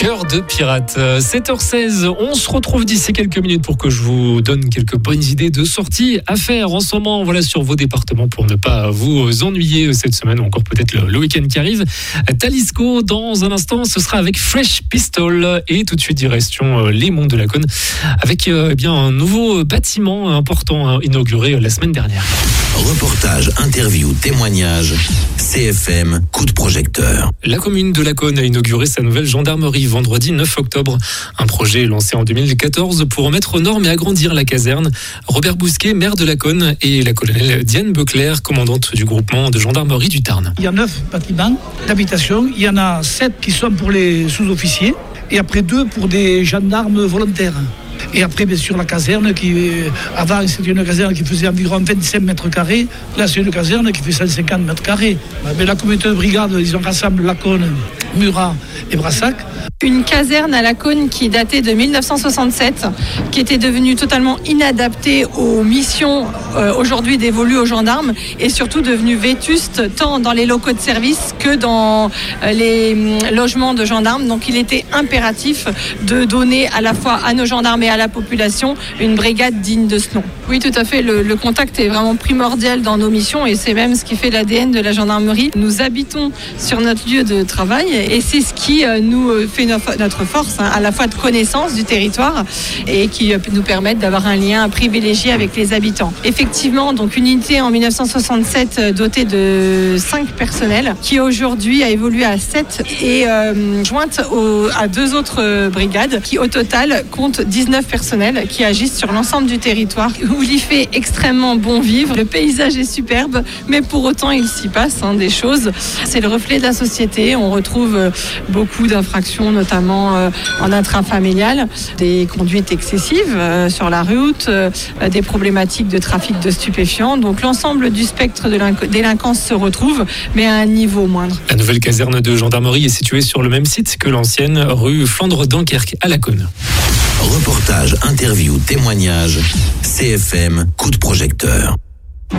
Cœur de pirate. 7h16, on se retrouve d'ici quelques minutes pour que je vous donne quelques bonnes idées de sorties à faire en ce moment, voilà, sur vos départements pour ne pas vous ennuyer cette semaine ou encore peut-être le week-end qui arrive. Talisco, dans un instant, ce sera avec Fresh Pistol et tout de suite direction les Monts de la Cône avec un nouveau bâtiment important inauguré la semaine dernière. Reportage, interview, témoignage, CFM, coup de projecteur. La commune de la Cône a inauguré sa nouvelle gendarmerie vendredi 9 octobre. Un projet lancé en 2014 pour remettre aux normes et agrandir la caserne. Robert Bousquet, maire de la Cône, et la colonelle Diane Beclerc, commandante du groupement de gendarmerie du Tarn. Il y a 9 bâtiments d'habitation. Il y en a 7 qui sont pour les sous-officiers et après 2 pour des gendarmes volontaires. Et après, bien sûr, la caserne avant, c'était une caserne qui faisait environ 25 mètres carrés. Là, c'est une caserne qui fait 150 mètres carrés. Mais la communauté de brigade, ils ont rassemblé la Cône, Murat et Brassac. Une caserne à la Cône qui datait de 1967, qui était devenue totalement inadaptée aux missions aujourd'hui dévolues aux gendarmes et surtout devenue vétuste tant dans les locaux de service que dans les logements de gendarmes. Donc il était impératif de donner à la fois à nos gendarmes et à la population une brigade digne de ce nom. Oui, tout à fait, le contact est vraiment primordial dans nos missions et c'est même ce qui fait l'ADN de la gendarmerie. Nous habitons sur notre lieu de travail et c'est ce qui nous fait notre force, à la fois de connaissance du territoire et qui nous permettent d'avoir un lien privilégié avec les habitants. Effectivement, donc une unité en 1967 dotée de 5 personnels qui aujourd'hui a évolué à 7 et jointe à 2 autres brigades qui au total comptent 19 personnels qui agissent sur l'ensemble du territoire où il y fait extrêmement bon vivre. Le paysage est superbe, mais pour autant il s'y passe des choses. C'est le reflet de la société. On retrouve beaucoup d'infractions, notamment en intrafamilial, des conduites excessives sur la route, des problématiques de trafic de stupéfiants. Donc l'ensemble du spectre de délinquance se retrouve, mais à un niveau moindre. La nouvelle caserne de gendarmerie est située sur le même site que l'ancienne rue Flandre-Dunkerque à la Cône. Reportage, interview, témoignage, CFM, coup de projecteur.